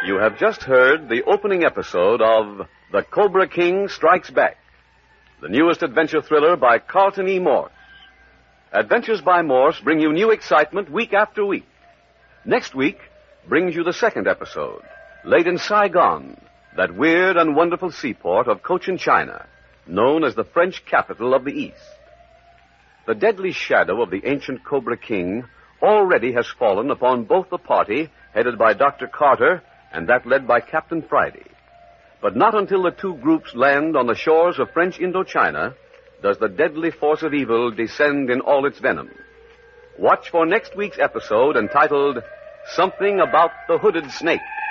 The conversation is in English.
You have just heard the opening episode of The Cobra King Strikes Back, the newest adventure thriller by Carlton E. Morse. Adventures by Morse bring you new excitement week after week. Next week brings you the second episode, laid in Saigon, that weird and wonderful seaport of Cochin China, known as the French capital of the East. The deadly shadow of the ancient Cobra King already has fallen upon both the party headed by Dr. Carter and that led by Captain Friday. But not until the two groups land on the shores of French Indochina does the deadly force of evil descend in all its venom. Watch for next week's episode entitled Something About the Hooded Snake.